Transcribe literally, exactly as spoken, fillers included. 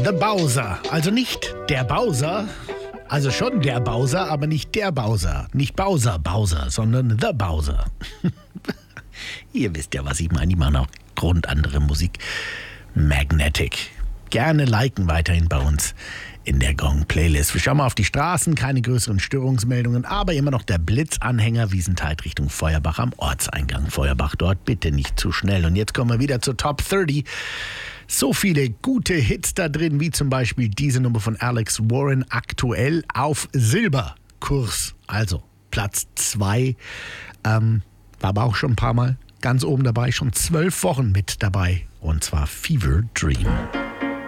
The Bowser. Also nicht der Bowser, also schon der Bowser, aber nicht der Bowser. Nicht Bowser, Bowser, sondern The Bowser. Ihr wisst ja, was ich meine. Ich mache noch Grund andere Musik. Magnetic. Gerne liken weiterhin bei uns in der Gong-Playlist. Wir schauen mal auf die Straßen, keine größeren Störungsmeldungen, aber immer noch der Blitzanhänger Wiesentheit Richtung Feuerbach am Ortseingang. Feuerbach dort bitte nicht zu schnell. Und jetzt kommen wir wieder zur Top dreißig. So viele gute Hits da drin, wie zum Beispiel diese Nummer von Alex Warren, aktuell auf Silberkurs. Also Platz zwei, ähm, war aber auch schon ein paar Mal ganz oben dabei, schon zwölf Wochen mit dabei. Und zwar Fever Dream.